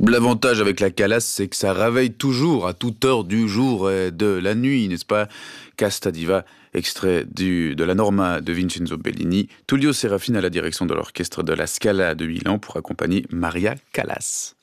L'avantage avec la Calas, c'est que ça réveille toujours à toute heure du jour et de la nuit, n'est-ce pas? Casta Diva, extrait de la Norma de Vincenzo Bellini. Tullio Serafin à la direction de l'orchestre de la Scala de Milan pour accompagner Maria Callas.